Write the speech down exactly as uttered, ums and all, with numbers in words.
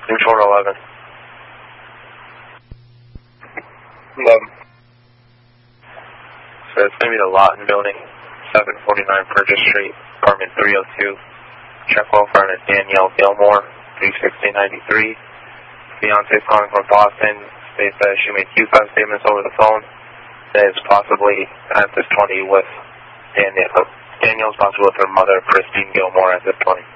Control eleven. eleven. So it's going to be the Lawton building, seven forty-nine Purchase Street, apartment three oh two. Check well for Danielle Gilmore, three sixty ninety-three. Fiance is calling from Boston. States that she made Q five statements over the phone. That is possibly at this twenty with Danielle. Danielle's possible with her mother, Christine Gilmore, at this twenty.